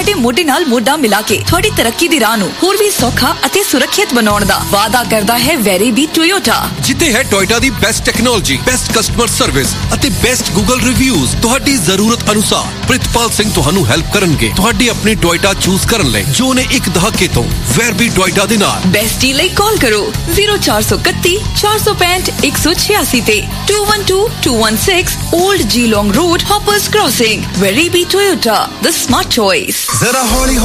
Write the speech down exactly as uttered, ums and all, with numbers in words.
ਤੁਹਾਡੇ ਮੋਢੇ ਨਾਲ ਮੋਢਾ ਮਿਲਾ ਕੇ ਤੁਹਾਡੀ ਤਰੱਕੀ ਦੀ ਰਾਹ ਨੂੰ ਹੋਰ ਵੀ ਸੌਖਾ ਅਤੇ ਸੁਰੱਖਿਅਤ ਬਣਾਉਣ ਦਾ ਵਾਅਦਾ ਕਰਦਾ ਹੈ ਵੈਰੀਬੀ ਟੋਯੋਟਾ। ਜਿੱਥੇ ਹੈ ਟੋਯੋਟਾ ਦੀ best technology, best customer service ਅਤੇ ਬੈਸਟ ਗੂਗਲ ਰਿਵਿਊਜ਼। ਤੁਹਾਡੀ ਜ਼ਰੂਰਤ ਅਨੁਸਾਰ ਪ੍ਰਿਤਪਾਲ ਸਿੰਘ ਤੁਹਾਨੂੰ ਹੈਲਪ ਕਰਨਗੇ ਤੁਹਾਡੀ ਆਪਣੀ ਟੋਯੋਟਾ ਚੂਜ਼ ਕਰਨ ਲਈ, ਜੋ ਨੇ ਇੱਕ ਦਹਾਕੇ ਤੋਂ ਵੈਰਬੀ ਟੋਯੋਟਾ ਦੇ ਨਾਲ। ਬੈਸਟੀ ਲਈ ਕਾਲ ਕਰੋ zero four six one four five zero one six eight ਤੇ two one two two one six Old Geelong Road, Hoppers Crossing। Weribi Toyota, the smart choice। ਜ਼ਰਾ ਹੌਲੀ